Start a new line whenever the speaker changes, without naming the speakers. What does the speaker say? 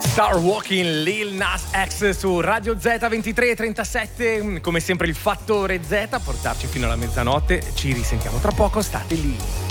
Star Walking, Lil Nas X su Radio Z 23:37. Come sempre il fattore Z a portarci fino alla mezzanotte. Ci risentiamo tra poco, state lì.